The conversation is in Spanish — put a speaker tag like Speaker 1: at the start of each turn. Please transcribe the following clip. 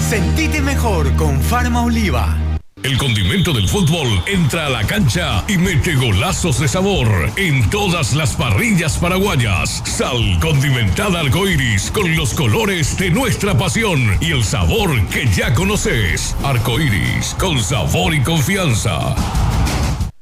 Speaker 1: Sentite mejor con Farma Oliva.
Speaker 2: El condimento del fútbol entra a la cancha y mete golazos de sabor en todas las parrillas paraguayas. Sal condimentada Arcoiris con los colores de nuestra pasión y el sabor que ya conoces. Arcoiris con sabor y confianza.